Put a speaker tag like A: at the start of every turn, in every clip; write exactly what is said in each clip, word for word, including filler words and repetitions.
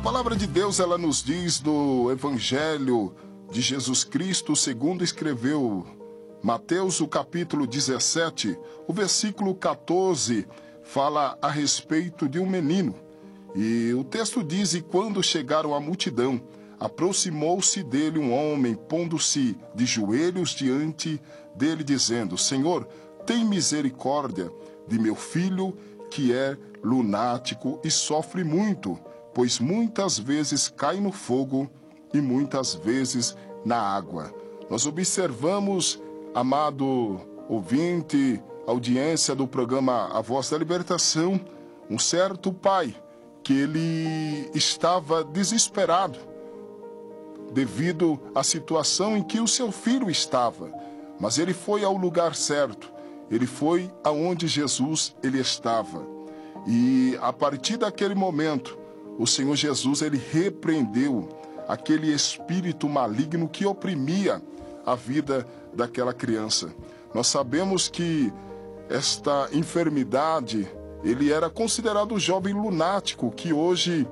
A: palavra de Deus, ela nos diz do Evangelho de Jesus Cristo, segundo escreveu Mateus, o capítulo dezessete, o versículo quatorze, fala a respeito de um menino. E o texto diz: e quando chegaram à multidão, aproximou-se dele um homem, pondo-se de joelhos diante dele, dizendo: Senhor, tem misericórdia de meu filho, que é lunático e sofre muito, pois muitas vezes cai no fogo e muitas vezes na água. Nós observamos, amado ouvinte, audiência do programa A Voz da Libertação, um certo pai que ele estava desesperado devido à situação em que o seu filho estava, mas ele foi ao lugar certo, ele foi aonde Jesus ele estava. E a partir daquele momento, o Senhor Jesus ele repreendeu aquele espírito maligno que oprimia a vida daquela criança. Nós sabemos que esta enfermidade, ele era considerado um jovem lunático, que hoje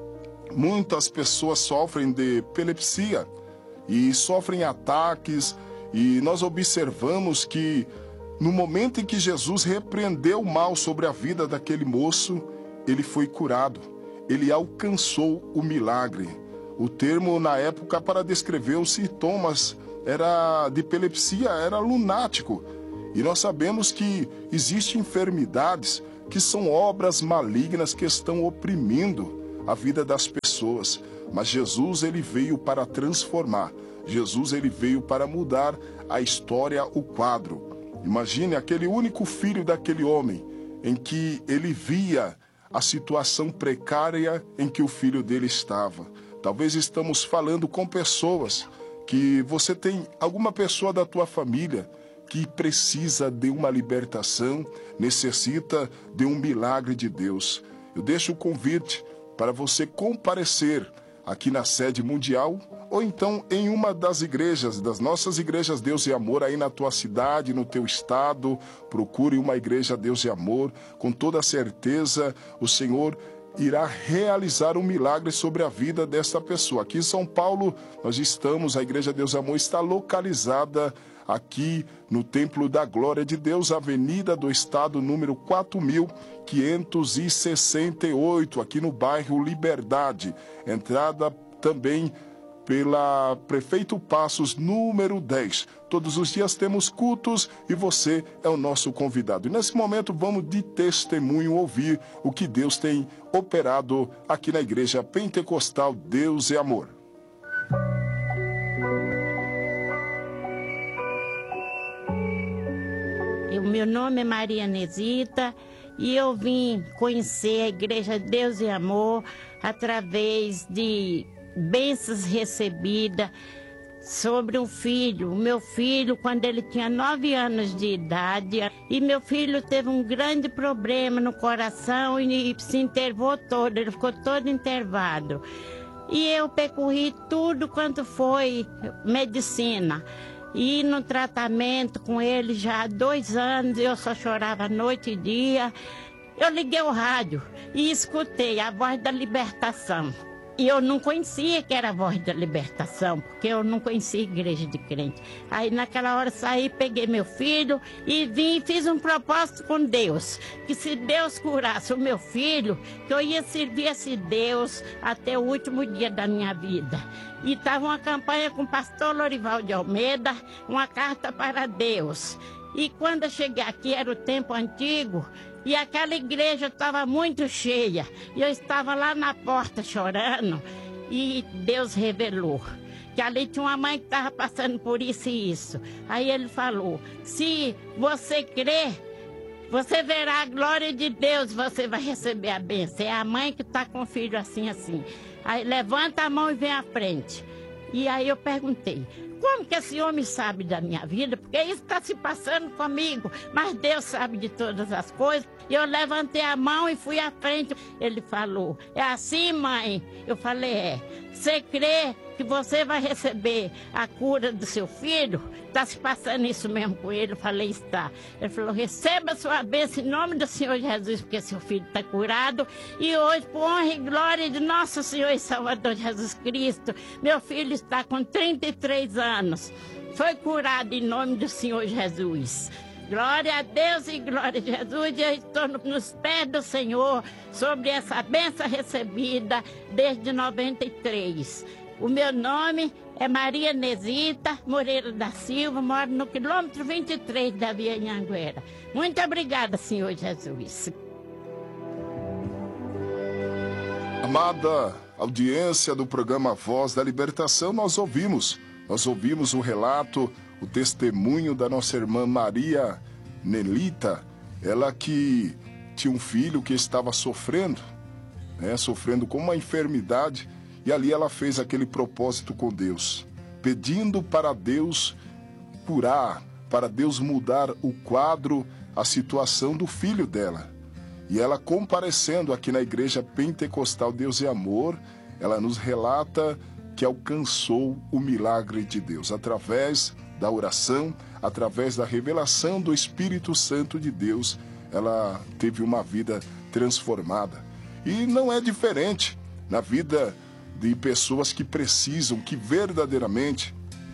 A: muitas pessoas sofrem de epilepsia e sofrem ataques, e nós observamos que no momento em que Jesus repreendeu o mal sobre a vida daquele moço, ele foi curado, ele alcançou o milagre. O termo na época para descrever os sintomas era de epilepsia, era lunático. E nós sabemos que existem enfermidades que são obras malignas que estão oprimindo a vida das pessoas. Mas Jesus ele veio para transformar. Jesus ele veio para mudar a história, o quadro. Imagine aquele único filho daquele homem, em que ele via a situação precária em que o filho dele estava. Talvez estamos falando com pessoas que você tem alguma pessoa da tua família que precisa de uma libertação, necessita de um milagre de Deus. Eu deixo o convite para você comparecer aqui na sede mundial, ou então em uma das igrejas, das nossas igrejas Deus e Amor, aí na tua cidade, no teu estado. Procure uma igreja Deus e Amor. Com toda certeza, o Senhor irá realizar um milagre sobre a vida desta pessoa. Aqui em São Paulo, nós estamos, a Igreja Deus e Amor está localizada aqui no Templo da Glória de Deus, Avenida do Estado, número quatro mil quinhentos e sessenta e oito, aqui no bairro Liberdade. Entrada também pela Prefeito Passos, número dez. Todos os dias temos cultos e você é o nosso convidado. E nesse momento vamos de testemunho ouvir o que Deus tem operado aqui na Igreja Pentecostal Deus e Amor.
B: O meu nome é Maria Nesita e eu vim conhecer a Igreja Deus e Amor através de bênçãos recebidas sobre um filho. O meu filho, quando ele tinha nove anos de idade, e meu filho teve um grande problema no coração e se intervou todo, ele ficou todo intervado. E eu percorri tudo quanto foi medicina. E no tratamento com ele já há dois anos, eu só chorava noite e dia. Eu liguei o rádio e escutei a Voz da Libertação. E eu não conhecia que era a Voz da Libertação, porque eu não conhecia igreja de crente. Aí naquela hora saí, peguei meu filho e vim e fiz um propósito com Deus, que se Deus curasse o meu filho, que eu ia servir esse Deus até o último dia da minha vida. E estava uma campanha com o pastor Lorival de Almeida, uma carta para Deus. E quando eu cheguei aqui, era o tempo antigo, e aquela igreja estava muito cheia. E eu estava lá na porta chorando, e Deus revelou que ali tinha uma mãe que estava passando por isso e isso. Aí ele falou: se você crer, você verá a glória de Deus, você vai receber a bênção. É a mãe que está com o filho assim, assim. Aí levanta a mão e vem à frente. E aí eu perguntei: como que esse homem sabe da minha vida? Porque isso está se passando comigo, mas Deus sabe de todas as coisas. E eu levantei a mão e fui à frente. Ele falou: é assim, mãe? Eu falei: é. Você crê que você vai receber a cura do seu filho. Está se passando isso mesmo com ele? Eu falei, está. Ele falou, receba a sua bênção em nome do Senhor Jesus, porque seu filho está curado. E hoje, por honra e glória de nosso Senhor e Salvador Jesus Cristo, meu filho está com trinta e três anos. Foi curado em nome do Senhor Jesus. Glória a Deus e glória a Jesus. Eu estou nos pés do Senhor sobre essa bênção recebida desde noventa e três. O meu nome é Maria Nezita Moreira da Silva, moro no quilômetro vinte e três da Via Anhanguera. Muito obrigada, Senhor Jesus.
A: Amada audiência do programa Voz da Libertação, nós ouvimos, nós ouvimos o relato, o testemunho da nossa irmã Maria Nelita, ela que tinha um filho que estava sofrendo, né, sofrendo com uma enfermidade, e ali ela fez aquele propósito com Deus, pedindo para Deus curar, para Deus mudar o quadro, a situação do filho dela. E ela comparecendo aqui na Igreja Pentecostal Deus e Amor, ela nos relata que alcançou o milagre de Deus, através da oração, através da revelação do Espírito Santo de Deus, ela teve uma vida transformada. E não é diferente na vida de pessoas que precisam, que verdadeiramente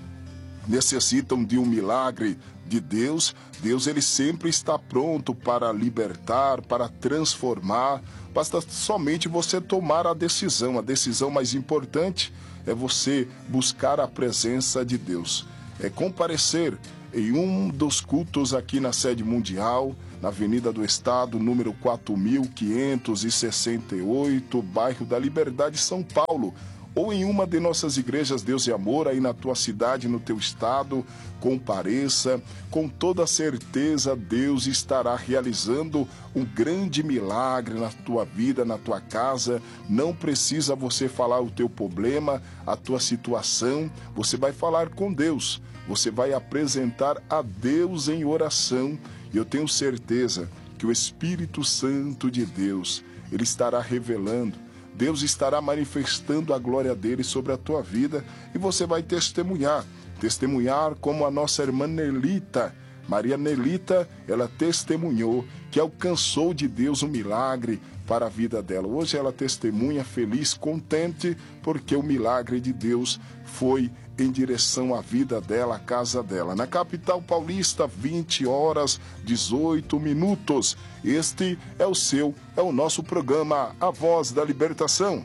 A: necessitam de um milagre de Deus. Deus, ele sempre está pronto para libertar, para transformar. Basta somente você tomar a decisão. A decisão mais importante é você buscar a presença de Deus. É comparecer em um dos cultos aqui na sede mundial, na Avenida do Estado, número quatro mil quinhentos e sessenta e oito, bairro da Liberdade, São Paulo, ou em uma de nossas igrejas Deus e Amor, aí na tua cidade, no teu estado. Compareça, com toda certeza Deus estará realizando um grande milagre na tua vida, na tua casa. Não precisa você falar o teu problema, a tua situação, você vai falar com Deus, você vai apresentar a Deus em oração, e eu tenho certeza que o Espírito Santo de Deus, ele estará revelando, Deus estará manifestando a glória dele sobre a tua vida, e você vai testemunhar, testemunhar como a nossa irmã Nelita, Maria Nelita, ela testemunhou que alcançou de Deus um milagre para a vida dela. Hoje ela testemunha feliz, contente, porque o milagre de Deus foi em direção à vida dela, à casa dela. Na capital paulista, vinte horas, dezoito minutos. Este é o seu, é o nosso programa, A Voz da Libertação.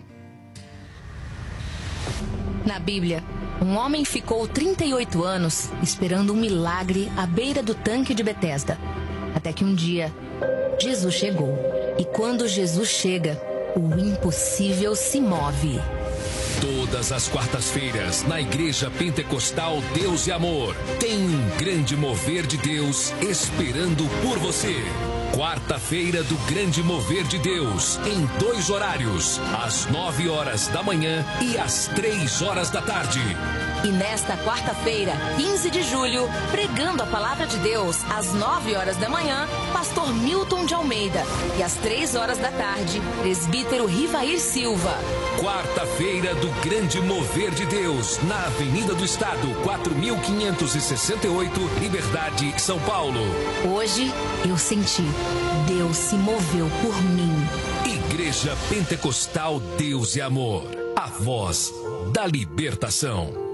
C: Na Bíblia, um homem ficou trinta e oito anos esperando um milagre à beira do tanque de Betesda. Até que um dia, Jesus chegou. E quando Jesus chega, o impossível se move.
D: Todas as quartas-feiras, na Igreja Pentecostal Deus e Amor, tem um grande mover de Deus esperando por você. Quarta-feira do Grande Mover de Deus, em dois horários, às nove horas da manhã e às três horas da tarde.
C: E nesta quarta-feira, quinze de julho, pregando a palavra de Deus, às nove horas da manhã, pastor Milton de Almeida. E às três horas da tarde, presbítero Rivair Silva.
D: Quarta-feira do Grande Mover de Deus, na Avenida do Estado, quatro mil quinhentos e sessenta e oito, Liberdade, São Paulo.
C: Hoje, eu senti, Deus se moveu por mim.
D: Igreja Pentecostal Deus e Amor, a voz da libertação.